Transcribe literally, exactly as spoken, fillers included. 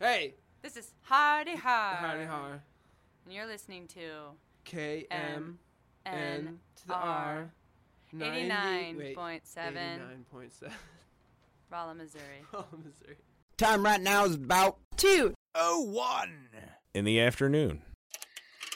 Hey! This is Hardy Har. Hardy Har. And you're listening to K M N to the R. R. eighty-nine point seven. eighty-nine point seven. Rolla, Missouri. Rolla, Missouri. Time right now is about two oh one in the afternoon.